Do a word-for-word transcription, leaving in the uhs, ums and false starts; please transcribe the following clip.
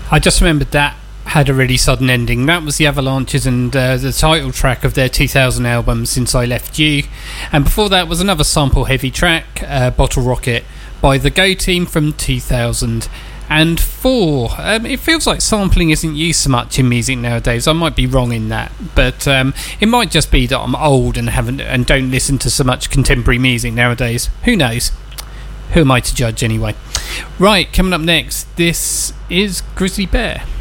I just remembered that had a really sudden ending. That was the Avalanches and uh, the title track of their two thousand album, Since I Left You. And before that was another sample-heavy track, uh, Bottle Rocket, by the Go Team from two thousand four. Um, it feels like sampling isn't used so much in music nowadays. I might be wrong in that, but um, it might just be that I'm old and haven't and don't listen to so much contemporary music nowadays. Who knows? Who am I to judge anyway? Right, coming up next, this is Grizzly Bear.